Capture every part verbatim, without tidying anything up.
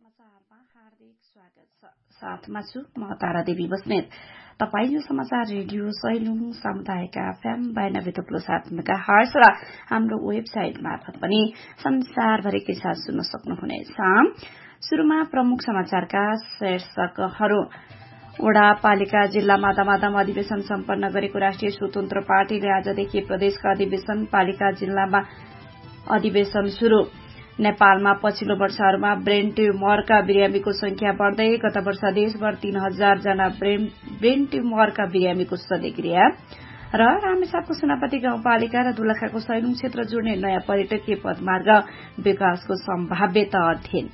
समाचारमा हार्दिक स्वागत छ। साथमा छु म तारा देवी बस्नेत। तपाईँ समाचार रेडियो सैलुङ सामुदायिक एफएम बयानब्बे थप्लो सात मेगाहर्ज र हाम्रो वेबसाइट मार्फत पनि संसारभरिकै साथ सुन्न सक्नुहुनेछ। शुरूमा प्रमुख समाचारका शीर्षकहरू। वडा पालिका जिल्लामा दमादम अधिवेशन सम्पन्न गरेको राष्ट्रिय स्वतन्त्र पार्टीले आजदेखि प्रदेशका अधिवेशन पालिका जिल्लामा अधिवेशन शुरू। नेपालमा पछिल्लो वर्षहरूमा ब्रेन ट्युमरका बिरामीको संख्या बढ़दै गत वर्ष देशभर तीन हजार जना ब्रेन ट्युमरका बिरामीको शल्यक्रिया र रामेछापको सेनापति गाउँपालिका र दोलखाको सैलुङ क्षेत्र जोड्ने नयाँ पर्यटकीय पदमार्ग विकासको सम्भाव्यता अध्ययन।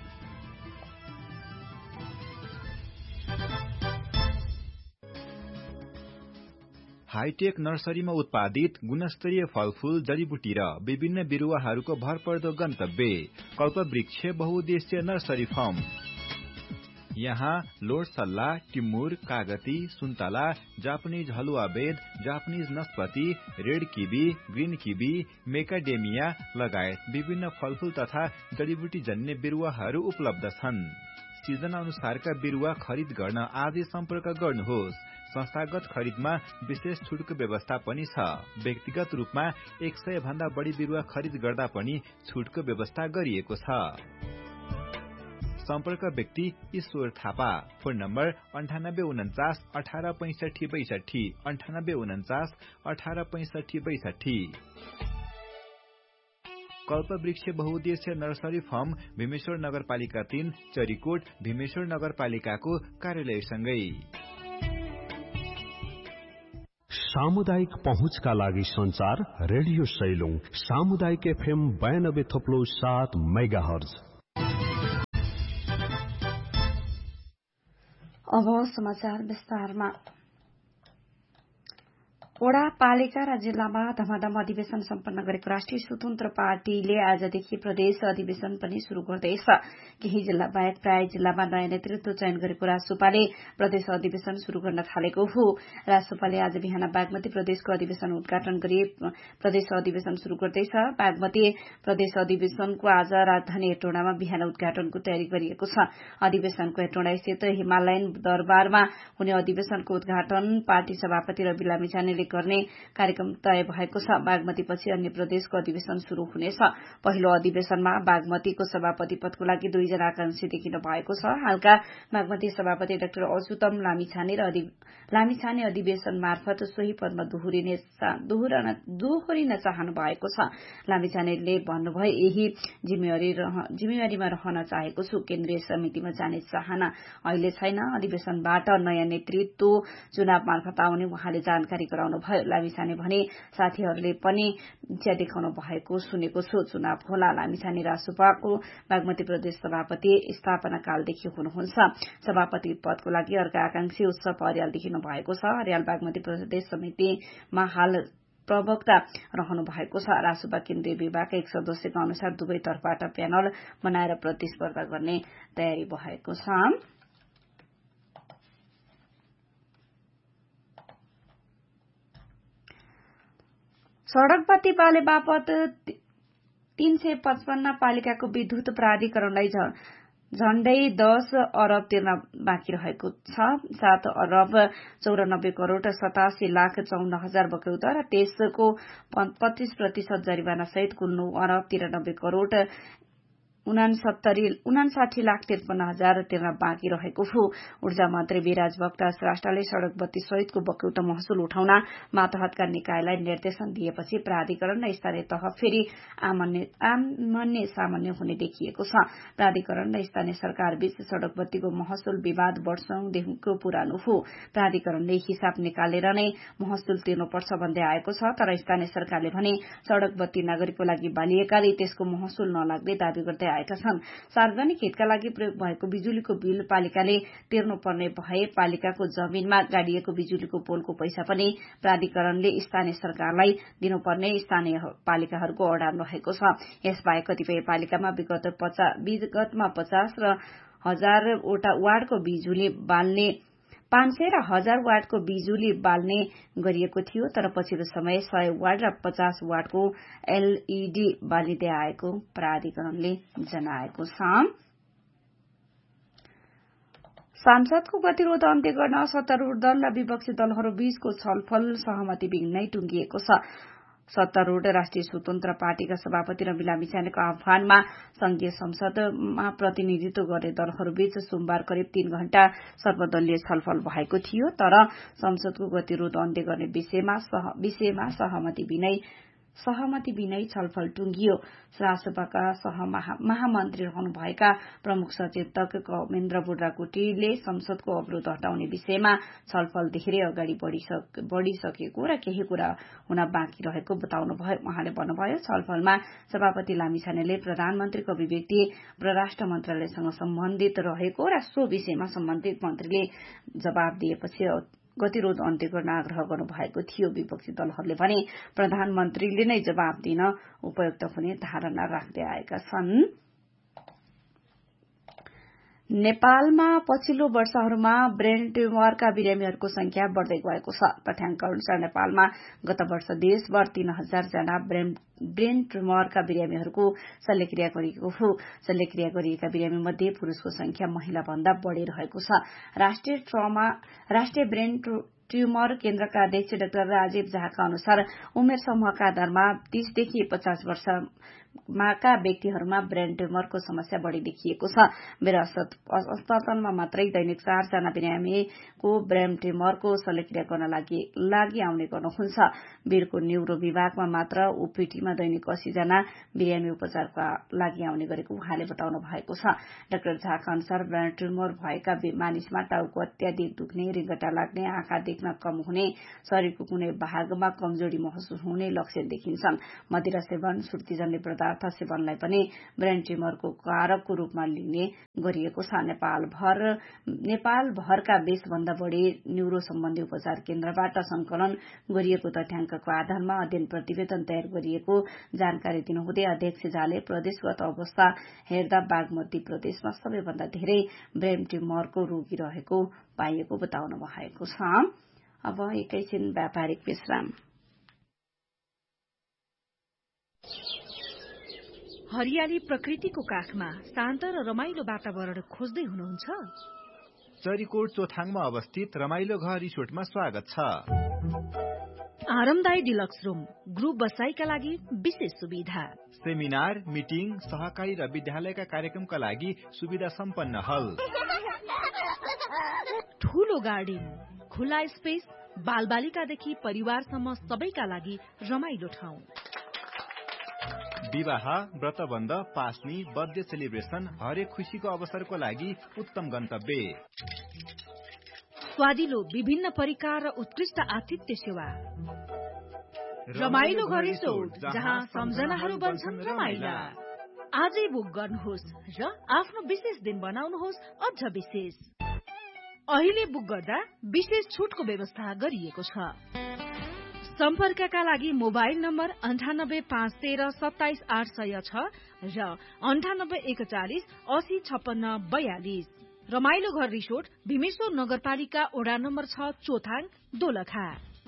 हाईटेक नर्सरीमा उत्पादित गुणस्तरीय फलफूल जडीबुटी र विभिन्न बिरुवाहरूको भरपर्दो गन्तव्य कल्पवृक्ष बहुउद्देश्य नर्सरी फार्म। यहाँ लोटसल्ला, टिमुर, कागती, सुन्तला, जापानिज हलुवा बेद, Japanese नस्पति, red kiwi, green kiwi, मेकाडेमिया लगायत विभिन्न फलफूल तथा जडीबुटी जन्य बिरुवाहरू उपलब्ध छन्। सिजन अनुसारका बिरुवा खरिद गर्न आजै सम्पर्क गर्नुहोस्। संस्थागत खरिदमा विशेष छुटको व्यवस्था पनि छ। व्यक्तिगत रूपमा एक सय भन्दा बढ़ी बिरुवा खरिद गर्दा पनि छुटको व्यवस्था गरिएको छ। सम्पर्क व्यक्ति ईश्वर थापा। फोन नम्बर अन्ठानब्बे उन्चास अठार पैंसठी बैसठी अन्ठानब्बे उन्चास अठार पैंसठी बैसठी। कल्पवृक्ष बहुउद्देश्य नर्सरी फार्म भीमेश्वर नगरपालिका तीन चरीकोट भीमेश्वर नगरपालिकाको कार्यालयसँगै। सामुदायिक पहुँचका लागि संचार रेडियो सैलुङ सामुदायिक एफएम बयानब्बे थप्लो सात मेगाहर्ज। अब समाचार विस्तारमा। वडा पालिका र जिल्लामा धमाधम अधिवेशन सम्पन्न गरेको राष्ट्रिय स्वतन्त्र पार्टीले आजदेखि प्रदेश अधिवेशन पनि शुरू गर्दैछ। केही जिल्ला बाहेक प्राय जिल्लामा नयाँ नेतृत्व चयन गरेको रासोपाले प्रदेश अधिवेशन शुरू गर्न थालेको हो। रासोपाले आज बिहान बागमती प्रदेशको अधिवेशन उद्घाटन गरी प्रदेश अधिवेशन शुरू गर्दैछ। बागमती प्रदेश अधिवेशनको आज राजधानी हेटौडामा बिहान उद्घाटनको तयारी गरिएको छ। अधिवेशनको हेटौडा स्थित हिमालयन दरबारमा हुने अधिवेशनको उद्घाटन पार्टी सभापति रवि लामिछानेले गर्ने कार्यक्रम तय भएको छ। बागमती पछि अन्य प्रदेशको अधिवेशन शुरू हुनेछ। पहिलो अधिवेशनमा बागमतीको सभापति पदको लागि दुईजना आकांक्षी देखिन भएको छ। हालका बागमती सभापति डाक्टर अच्युतम लामिछाने र लामिछाने अधिवेशन मार्फत सोही पदमा दोहोरिन चाहनु भएको छ। लामिछानेले भन्नुभयो, यही जिम्मेवारीमा रहन चाहेको छु। केन्द्रीय समितिमा जाने चाहना अहिले छैन। अधिवेशनबाट नयाँ नेतृत्व चुनाव मार्फत आउने उहाँले जानकारी गराउनु भयो। लामिछाने भने साथीहरूले पनि इच्छा देखाउनु भएको सुनेको छु। चुनाव होला। लामिछाने रासोपाको बागमती प्रदेश सभापति स्थापना कालदेखि हुनुहुन्छ। सभापति पदको लागि अर्का आकांक्षी उत्सव अर्याल देखिनु भएको छ। अर्याल बागमती प्रदेश समितिमा हाल प्रवक्ता रहनु भएको छ। रासोपा केन्द्रीय विभागका एक सदस्यका अनुसार दुवै तर्फबाट प्यानल बनाएर प्रतिस्पर्धा गर्ने तयारी भएको छ। सड़क बत्ती बाले बापत तीन सय पचपन्न पालिकाको विद्युत प्राधिकरणलाई झण्डै दस अरब तिर्न बाँकी रहेको छ। सात अरब चौरानब्बे करोड़ सतासी लाख चौन्न हजार बकौता र त्यसको पच्चीस प्रतिशत जरिवाना सहित कुल नौ अरब तिरानब्बे करोड़ उनासाठी लाख त्रिपन्न हजार तिर्न बाँकी रहेको हो। ऊर्जा मन्त्री विराज भट्ट श्रेष्ठले सड़क बत्ती सहितको बकौटा महसुल उठाउन मातहतका निकायलाई निर्देशन दिएपछि प्राधिकरण र स्थानीय तह फेरि आमन्य सामान्य हुने देखिएको छ। प्राधिकरण र स्थानीय सरकार बीच सड़क बत्तीको महसुल विवाद वर्षौंदेखिको पुरानो हो। प्राधिकरणले हिसाब निकालेर नै महसुल तिर्नुपर्छ भन्दै आएको छ। तर स्थानीय सरकारले भने सड़क बत्ती नागरिकको लागि बालिएकाले त्यसको महसुल नलाग्ने दावी गर्दै आएका छन्। सार्वजनिक हितका लागि प्रयोग भएको बिजुलीको बिल पालिकाले तिर्नुपर्ने भए पालिकाको जमीनमा गाडिएको बिजुलीको पोलको पैसा पनि प्राधिकरणले स्थानीय सरकारलाई दिनुपर्ने स्थानीय पालिकाहरूको अडान रहेको छ। यसबाहेक कतिपय पालिकामा विगतमा पचास र हजारवटा वार्डको बिजुली बाल्ने पाँच सय र हजार वाटको बिजुली बाल्ने गरिएको थियो। तर पछिल्लो समय सय वाट र पचास वाटको एलईडी बालिँदै आएको प्राधिकरणले जनाएको छ। सांसदको गतिरोध अन्त्य गर्न सत्तारूढ़ दल र विपक्षी दलहरू बीचको छलफल सहमति बिनै टुंगिएको छ। सत्तारूढ़ राष्ट्रिय स्वतन्त्र पार्टीका सभापति रमिला मिछानेको आह्वानमा संघीय संसदमा प्रतिनिधित्व गर्ने दलहरूबीच सोमबार करिब तीन घण्टा सर्वदलीय छलफल भएको थियो, तर संसदको गतिरोध अन्त्य गर्ने विषयमा सहमति बिनै सहमति बिनै छलफल टुंगियो। राजसभाका सह महामन्त्री रहनुभएका प्रमुख सचेतक कमेन्द्र बुढाकोटीले संसदको अवरोध हटाउने विषयमा छलफल धेरै अगाडि बढ़िसकेको र केही कुरा हुन बाँकी रहेको बताउनुभयो। उहाँले भन्नुभयो, छलफलमा सभापति लामिछानेले प्रधानमन्त्रीको अभिव्यक्ति परराष्ट्र मन्त्रालयसँग सम्बन्धित रहेको र सो विषयमा सम्बन्धित मन्त्रीले जवाब दिएपछि गतिरोध अन्त्य गर्न आग्रह गर्नुभएको थियो। विपक्षी दलहरूले भने प्रधानमन्त्रीले नै जवाब दिन उपयुक्त हुने धारणा राख्दै आएका छन्। नेपालमा पछिल्लो वर्षहरूमा ब्रेन ट्युमरका बिरामीहरूको संख्या बढ़दै गएको छ। तथ्याङ्क अनुसार नेपालमा गत वर्ष देशभर तीन हजार जना ब्रेन ट्युमरका बिरामीहरूको शल्यक्रिया गरिएको हो। शल्यक्रिया गरिएका बिरामी मध्ये पुरूषको संख्या महिला भन्दा बढ़ी रहेको छ। राष्ट्रिय ट्रमा राष्ट्रिय ब्रेन ट्युमर केन्द्रका अध्यक्ष डाक्टर राजीव झाका अनुसार उमेर समूहका आधारमा तीसदेखि पचास वर्षका व्यक्तिहरूमा ब्रेन ट्युमरको समस्या बढ़ी देखिएको छ। विरासत अस्पतालमा मात्रै दैनिक चारजना बिरामीको ब्रेन ट्युमरको शल्यक्रिया गर्न लागि आउने गर्नुहुन्छ। वीरको न्यूरो विभागमा मात्र ओपीटीमा दैनिक अस्सी जना बिरामी उपचारका लागि आउने गरेको उहाँले बताउनु भएको छ। डाक्टर झाका अनुसार ब्रेन ट्युमर भएका मानिसमा टाउको अत्याधिक दुख्ने, रिङ्गटा लाग्ने, आँखा देख्न कम हुने, शरीरको कुनै भागमा कमजोरी महसुस हुने लक्षण देखिन्छन्। मदिरा सेवन, सुर्तीजन्य पदार्थ सेवनलाई पनि ब्रेन ट्युमरको कारकको रूपमा लिने गरिएको छ। नेपालभर नेपालभरका बीस भन्दा बढ़ी न्यूरो सम्बन्धी उपचार केन्द्रबाट संकलन गरिएको तथ्याङ्कको आधारमा अध्ययन प्रतिवेदन तयार गरिएको जानकारी दिनुहुँदै अध्यक्ष झाले प्रदेशगत अवस्था हेर्दा बागमती प्रदेशमा सबैभन्दा धेरै ब्रेन ट्युमरको रोगी रहेको पाइएको बताउनु भएको छ। अब एकैछिन व्यापारिक विश्राम। हरियाली प्रकृतिको काखमा शान्त र रमाइलो वातावरण खोज्दै हुनुहुन्छ? चरीकोट चोथाङमा अवस्थित रमाइलो घर रिसोर्टमा स्वागत छ। आरामदायी डिलक्स रूम, ग्रुप बसाईका लागि विशेष सुविधा, सेमिनार, मिटिङ, सहकारी र विद्यालयका कार्यक्रमका लागि सुविधा सम्पन्न हल, ठूलो गार्डन, खुला स्पेस, बालबालिकादेखि परिवारसम्म सबैका लागि रमाइलो ठाउँ। विवाह, व्रतबन्ध, पास्नी, बर्थडे सेलिब्रेसन, हरेक खुशीको अवसरको लागि उत्तम गन्तव्य। स्वादिलो विभिन्न परिकार र उत्कृष्ट आतिथ्य सेवा। रमाइलो घर रिसोर्ट, जहाँ सम्झनाहरू बन्छन् रमाइला। आजै बुक गर्नुहोस् र आफ्नो विशेष दिन बनाउनुहोस् अझ विशेष। अहिले बुक गर्दा विशेष छुटको व्यवस्था गरिएको छ। सम्पर्कका लागि मोबाइल नम्बर अन्ठानब्बे पाँच तेह्र सत्ताइस आठ सय छ र अन्ठानब्बे एकचालिस असी छप्पन्न बयालिस। रमाइलो घर रिसोर्ट, भीमेश्वर नगरपालिका ओडा नम्बर छ, चोथाङ, दोलखा।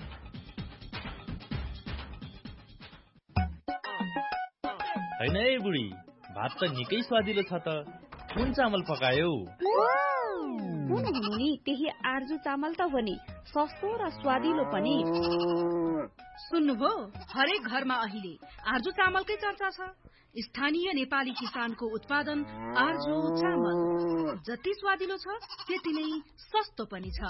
हैन ए बुढी, भात त निकै स्वादिलो छ त। कुन चामल पकायौ? कुन हुनु त्यही आर्जु चामल त हो नि, सस्तो र स्वादिलो पनि। सुन्नुभयो, हरेक घरमा अहिले आर्जु चामलकै चर्चा छ। स्थानीय नेपाली किसानको उत्पादन आर्जु चामल जति स्वादिलो छ त्यति नै सस्तो पनि छ।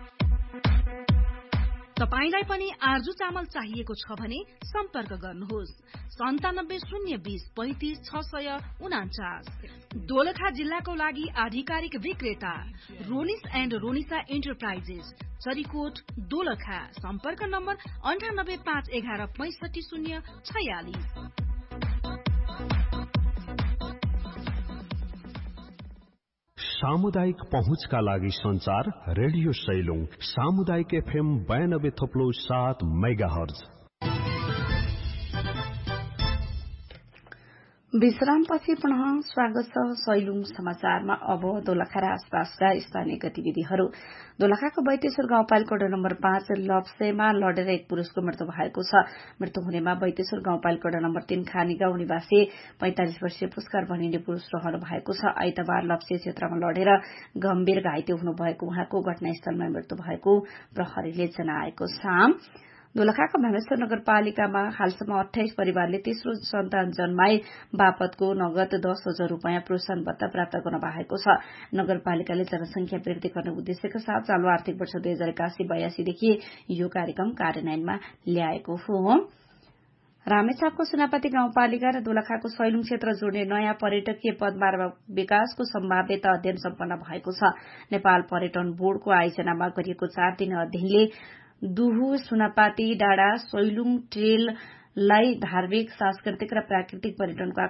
तपाईलाई पनि आर्जु चामल चाहिएको छ भने सम्पर्क गर्नुहोस् सन्तानब्बे शून्य बीस पैंतिस छ सय उनाचास। दोलखा जिल्लाको लागि आधिकारिक विक्रेता रोनिस एण्ड रोनिसा एन्टरप्राइजेस, चरीकोट, दोलखा। सम्पर्क नम्बर अन्ठानब्बे पाँच एघार पैंसठी शून्य छयालिस। सामुदायिक पहुँचका लागि संचार रेडियो सैलुङ सामुदायिक एफएम बयानब्बे थप्लो सात मेगा हर्ज। विश्रामपछि पुनः स्वागत छ सैलुङ समाचारमा। अब दोलखा र आसपासका स्थानीय गतिविधिहरू। दोलखाको बैतेश्वर गाउँपालिका नम्बर पाँच लप्सेमा लडेर एक पुरूषको मृत्यु भएको छ। मृत्यु हुनेमा बैतेश्वर गाउँपालिका नम्बर तीन खानी गाउँ निवासी पैंतालिस वर्षीय पुष्कर भनिने पुरूष रहनु भएको छ। आइतबार लप्से क्षेत्रमा लडेर गम्भीर घाइते हुनुभएको उहाँको घटनास्थलमा मृत्यु भएको प्रहरीले जनाएको छ। दोलखाको भ्यामेश्वर नगरपालिकामा हालसम्म अठाइस परिवारले तेस्रो सन्तान जन्माई बापतको नगद दस हजार रूपियाँ प्रोत्साहन भत्ता प्राप्त गर्न भएको छ। नगरपालिकाले जनसंख्या वृद्धि गर्ने उद्देश्यका साथ चालू आर्थिक वर्ष दुई हजार एकासी बयासीदेखि यो कार्यक्रम कार्यान्वयनमा ल्याएको हो। रामेछापको सुनापति गाउँपालिका र दोलखाको सैलुङ क्षेत्र जोड्ने नयाँ पर्यटकीय पदमार्ग विकासको सम्भाव्यता अध्ययन सम्पन्न भएको छ। नेपाल पर्यटन बोर्डको आयोजनामा गरिएको चार दिने अध्ययनले दुहु सुनापाती डाँडा सैलुङ ट्रेललाई धार्मिक सांस्कृतिक र प्राकृतिक पर्यटनको